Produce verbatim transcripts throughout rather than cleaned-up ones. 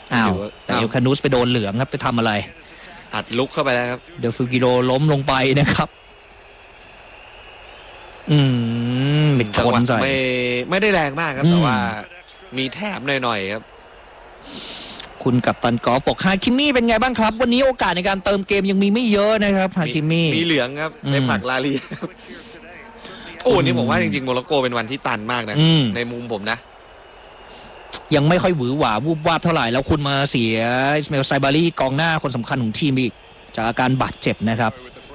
อ้าวแต่เอลคานูสไปโดนเหลืองครับไปทำอะไรอัดลุกเข้าไปแล้วครับเดลฟูกิโรล้มลงไปนะครับอืมเป็นชนใส่ไม่ไม่ได้แรงมากครับแต่ว่ามีแถมหน่อยๆครับคุณกัปตันกอล์ฟบอกฮาคิมี่เป็นไงบ้างครับวันนี้โอกาสในการเติมเกมยังมีไม่เยอะนะครับฮาคิมี่มีเหลืองครับในผักลาลีโอ้นี่ผมว่าจริงๆโมร็อกโกเป็นวันที่ตันมากนะในมุมผมนะยังไม่ค่อยหวือหวาวูบวาบเท่าไหร่แล้วคุณมาเสียอิสมาอิลไซบารีกองหน้าคนสำคัญของทีมอีกจากอาการบาดเจ็บนะครับ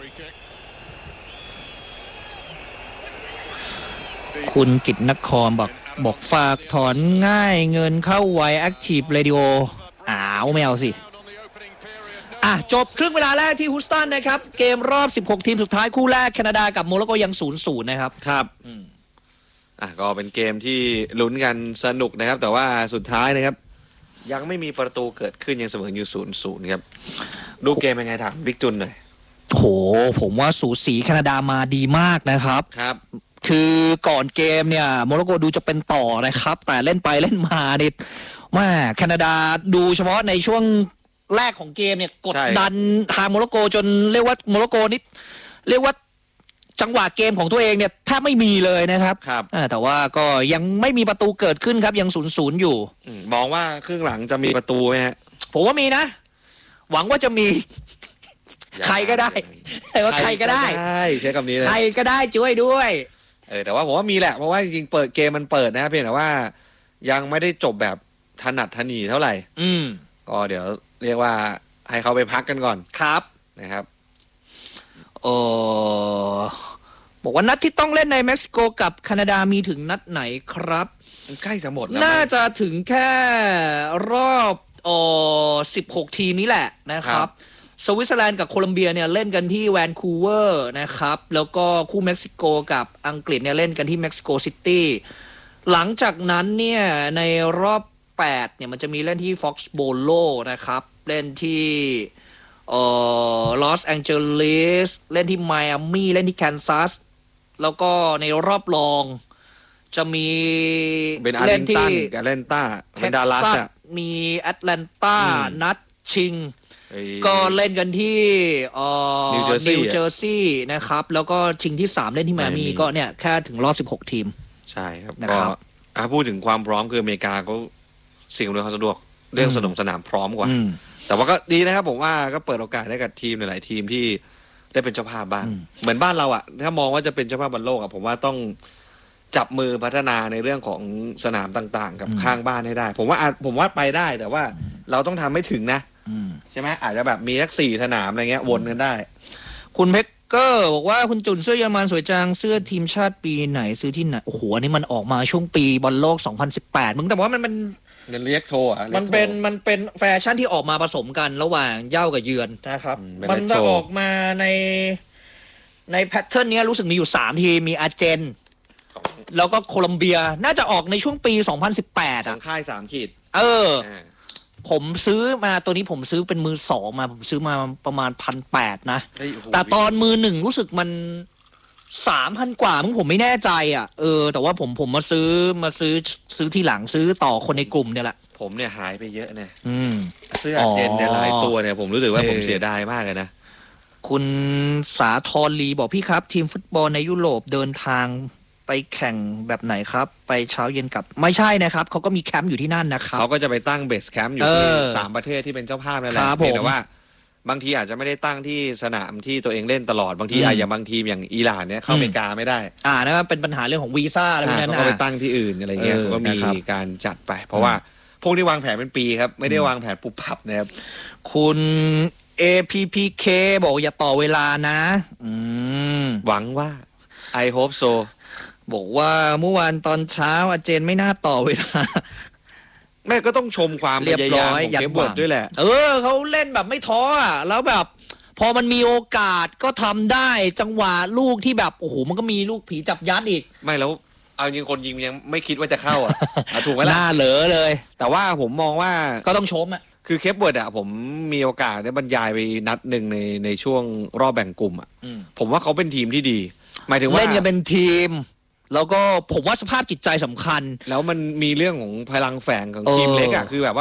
คุณกิตนครบอกบอกฝากถอนง่ายเงินเข้าไวแอคทีฟเรดิโออ้าวไม่เอาสิอ่ะจบครึ่งเวลาแรกที่ฮูสตันนะครับเกมรอบสิบหกทีมสุดท้ายคู่แรกแคนาดากับโมร็อกโกยัง ศูนย์ศูนย์ นะครับครับอ่ะก็เป็นเกมที่ลุ้นกันสนุกนะครับแต่ว่าสุดท้ายนะครับยังไม่มีประตูเกิดขึ้นยังเสมออยู่ ศูนย์ศูนย์ ครับดูเกมเป็นไงถามบิ๊กจุนหน่อยโหผมว่าสูสีแคนาดามาดีมากนะครับครับคือก่อนเกมเนี่ยโมร็อกโกดูจะเป็นต่อนะครับแต่เล่นไปเล่นมาเนี่ยว่าแคนาดาดูเฉพาะในช่วงแรกของเกมเนี่ยกดดันทางโมร็อกโกจนเรียกว่าโมร็อกโกนี่เรียกว่าจังหวะเกมของตัวเองเนี่ยถ้าไม่มีเลยนะครับครับแต่ว่าก็ยังไม่มีประตูเกิดขึ้นครับยังศูนย์ศูนย์อยู่มองว่าครึ่งหลังจะมีประตูไหมฮะผมว่ามีนะหวังว่าจะมีใครก็ได้แต่ว่าใครก็ได้ใช้คำนี้เลยใครก็ได้ช่วยด้วยเออแต่ว่าผมว่ามีแหละเพราะว่าจริงๆเปิดเกมมันเปิดนะเพียงแต่ว่ายังไม่ได้จบแบบถนัดถนีเท่าไหร่อืมก็เดี๋ยวเรียกว่าให้เขาไปพักกันก่อนครับนะครับเออบอกว่านัดที่ต้องเล่นในเม็กซิโกกับแคนาดามีถึงนัดไหนครับใกล้จะหมดแล้วน่าจะถึงแค่รอบเอ่อสิบหกทีมนี้แหละนะครับสวิตเซอร์แลนด์กับโคลัมเบียเนี่ยเล่นกันที่แวนคูเวอร์นะครับแล้วก็คู่เม็กซิโกกับอังกฤษเนี่ยเล่นกันที่เม็กซิโกซิตี้หลังจากนั้นเนี่ยในรอบแปดเนี่ยมันจะมีเล่นที่ฟ็อกซ์โบโลนะครับเล่นที่เอ่อลอสแองเจลิสเล่นที่ไมอามี่เล่นที่แคนซัสแล้วก็ในรอบรองจะมีเล่นที่แอตแลนตาเป็นดัลลัสมีแอตแลนตานัดชิงก็เล่นกันที่นิวเจอร์ซีย์นะครับแล้วก็ชิงที่สามเล่นที่ไมอามี่ก็เนี่ยแค่ถึงรอบสิบหกทีมใช่ครับก็พูดถึงความพร้อมคืออเมริกาเขาสิ่งอำนวยความสะดวกเรื่องสนามสนามพร้อมกว่าแต่ว่าก็ดีนะครับผมว่าก็เปิดโอกาสให้กับทีมหลายๆทีมที่ได้เป็นเจ้าภาพบ้างเหมือนบ้านเราอ่ะถ้ามองว่าจะเป็นเจ้าภาพบอลโลกอ่ะผมว่าต้องจับมือพัฒนาในเรื่องของสนามต่างๆกับข้างบ้านให้ได้ผมว่าผมว่าไปได้แต่ว่าเราต้องทำให้ถึงนะใช่ไหมอาจจะแบบมีสักสี่สนามอะไรเงี้ยวนกันได้คุณเพชรก็บอกว่าคุณจุนเสื้อเยอรมันสวยจังเสื้อทีมชาติปีไหนซื้อที่ไหนโอ้โหอันนี้มันออกมาช่วงปีบอลโลกสองพันสิบแปดมึงแต่ว่ามันมันเงินเรียกโทอ่ะมันเป็นมันเป็นแฟชั่นที่ออกมาผสมกันระหว่างเย่ากับเยือนนะครับมันจะออกมาในในแพทเทิร์นนี้รู้สึกมีอยู่สามทีมีอาร์เจนแล้วก็โคลัมเบียน่าจะออกในช่วงปีสองพันสิบแปดอ่ะค่ายสามขีดเออผมซื้อมาตัวนี้ผมซื้อเป็นมือสองมาผมซื้อมาประมาณพันแปดนะแต่ตอนมือหนึ่งรู้สึกมันสามพันกว่ามึงผมไม่แน่ใจอ่ะเออแต่ว่าผมผมมาซื้อมาซื้อซื้อทีหลังซื้อต่อคนในกลุ่มเนี่ยแหละผมเนี่ยหายไปเยอะเนี่ยเสื้อเจนเนี่ยหลายตัวเนี่ยผมรู้สึกว่าผมเสียดายมากเลยนะคุณสาธรลีบอกพี่ครับทีมฟุตบอลในยุโรปเดินทางไปแข่งแบบไหนครับไปเช้าเย็นกลับไม่ใช่นะครับเขาก็มีแคมป์อยู่ที่นั่นนะครับเขาก็จะไปตั้งเบสแคมป์อยู่ที่สามประเทศที่เป็นเจ้าภาพนั่นแหละแต่ว่าบางทีอาจจะไม่ได้ตั้งที่สนามที่ตัวเองเล่นตลอดบางทีอาจจะบางทีมอย่างอิหร่านเนี่ยเข้าอเมริกาไม่ได้อ่านั่นเป็นปัญหาเรื่องของวีซ่าอะไรพวกนั้นเขาก็ไปตั้งที่อื่นอะไรเงี้ยเขาก็มีการจัดไปเพราะว่าพวกที่วางแผนเป็นปีครับไม่ได้วางแผนปุบปับนะครับคุณ เอ พี พี เค บอกอย่าต่อเวลานะอืมหวังว่า I hope so บอกว่าเมื่อวานตอนเช้าอาเจนไม่น่าต่อเวลาแม่ก็ต้องชมความพยายามของเกมบอร์ดด้วยแหละเออเขาเล่นแบบไม่ท้ออ่ะแล้วแบบพอมันมีโอกาสก็ทำได้จังหวะลูกที่แบบโอ้โหมันก็มีลูกผีจับยัดอีกไม่แล้วเอาจริงคนยิงยังไม่คิดว่าจะเข้าอ่ะถูกไหมล่ะหน้าเหลอเลยแต่ว่าผมมองว่าก็ต้องชมอ่ะคือเคปเวิร์ดอ่ะผมมีโอกาสได้บรรยายไปนัดหนึ่งในในช่วงรอบแบ่งกลุ่มอ่ะผมว่าเขาเป็นทีมที่ดีหมายถึงว่าเล่นกันเป็นทีมแล้วก็ผมว่าสภาพจิตใจสำคัญแล้วมันมีเรื่องของพลังแฝงของทีมเล็กอ่ะคือแบบว่า